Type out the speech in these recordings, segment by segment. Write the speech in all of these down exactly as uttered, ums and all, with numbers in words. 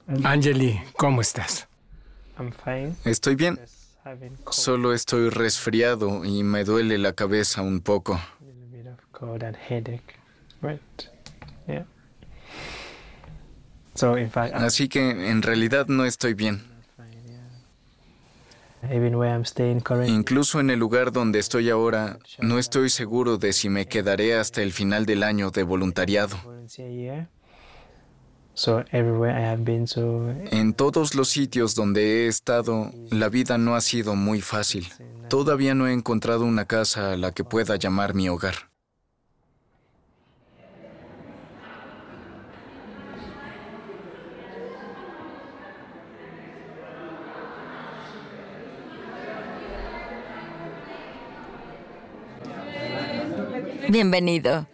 Anjali, ¿cómo estás? Estoy bien. Solo estoy resfriado y me duele la cabeza un poco. Así que en realidad no estoy bien. Incluso en el lugar donde estoy ahora, no estoy seguro de si me quedaré hasta el final del año de voluntariado. En todos los sitios donde he estado, la vida no ha sido muy fácil. Todavía no he encontrado una casa a la que pueda llamar mi hogar. Bienvenido.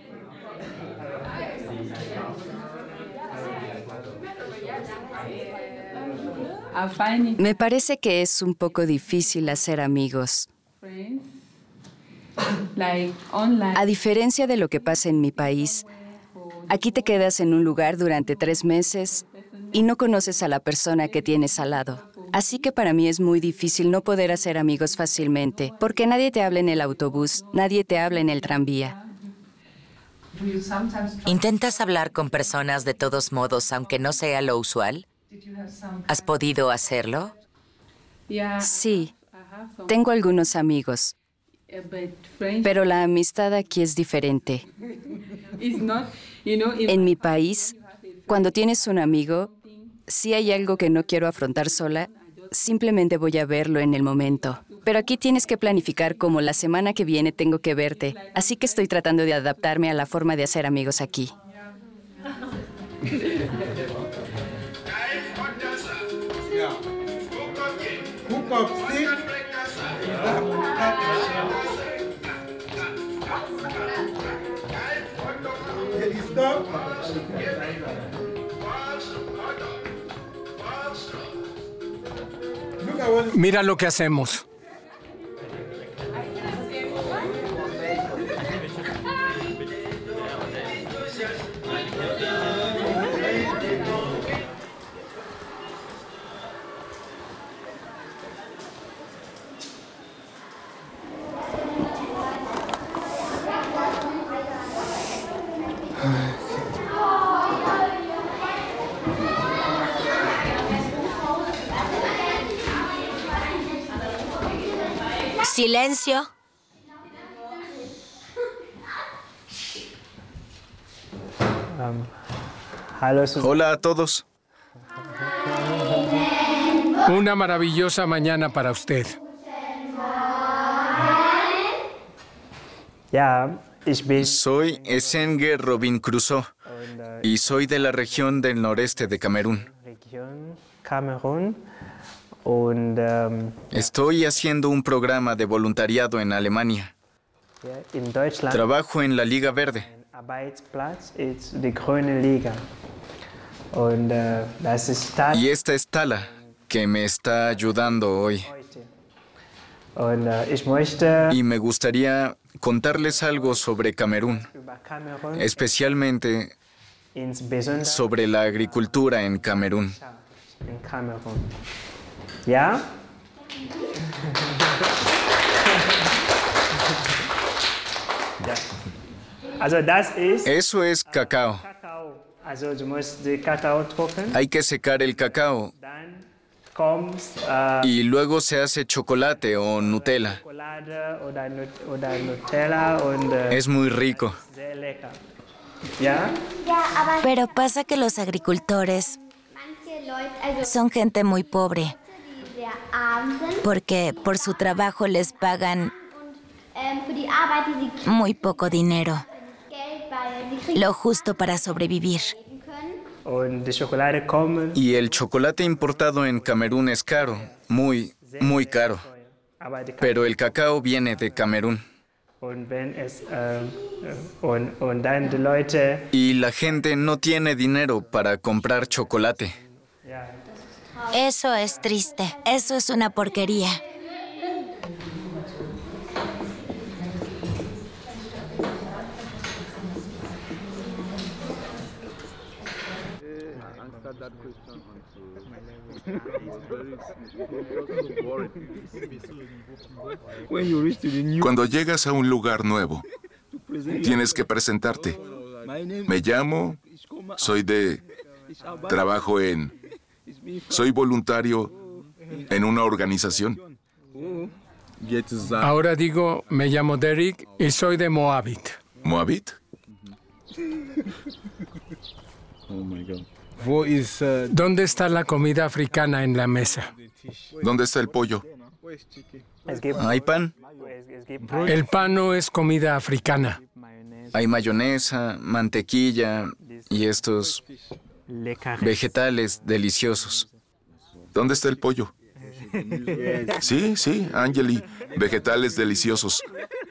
Me parece que es un poco difícil hacer amigos. A diferencia de lo que pasa en mi país, aquí te quedas en un lugar durante tres meses y no conoces a la persona que tienes al lado. Así que para mí es muy difícil no poder hacer amigos fácilmente, porque nadie te habla en el autobús, nadie te habla en el tranvía. ¿Intentas hablar con personas de todos modos, aunque no sea lo usual? ¿Has podido hacerlo? Sí, tengo algunos amigos, pero la amistad aquí es diferente. En mi país, cuando tienes un amigo, si hay algo que no quiero afrontar sola, simplemente voy a verlo en el momento. Pero aquí tienes que planificar como la semana que viene tengo que verte, así que estoy tratando de adaptarme a la forma de hacer amigos aquí. Mira lo que hacemos. Silencio. Hola a todos. Una maravillosa mañana para usted. Soy Essenger Robin Crusoe y soy de la región del noreste de Camerún. Estoy haciendo un programa de voluntariado en Alemania. Trabajo en la Liga Verde. Y esta es Tala, que me está ayudando hoy. Y me gustaría contarles algo sobre Camerún, especialmente sobre la agricultura en Camerún. ¿Ya? Eso es cacao. Hay que secar el cacao y luego se hace chocolate o Nutella. Es muy rico. Pero pasa que los agricultores son gente muy pobre, porque por su trabajo les pagan muy poco dinero, lo justo para sobrevivir. Y el chocolate importado en Camerún es caro, muy, muy caro. Pero el cacao viene de Camerún. Y la gente no tiene dinero para comprar chocolate. Eso es triste. Eso es una porquería. Cuando llegas a un lugar nuevo, tienes que presentarte. Me llamo, soy de, trabajo en, soy voluntario en una organización. Ahora digo, me llamo Derek y soy de Moabit. ¿Moabit? ¿Dónde está la comida africana en la mesa? ¿Dónde está el pollo? ¿Hay pan? El pan no es comida africana. Hay mayonesa, mantequilla y estos vegetales deliciosos. ¿Dónde está el pollo? Sí, sí, Angeli, vegetales deliciosos.